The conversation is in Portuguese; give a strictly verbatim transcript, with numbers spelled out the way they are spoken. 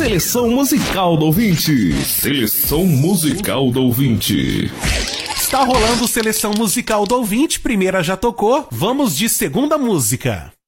Seleção musical do ouvinte. Seleção musical do ouvinte. Está rolando Seleção musical do ouvinte. Primeira já tocou. Vamos de segunda música.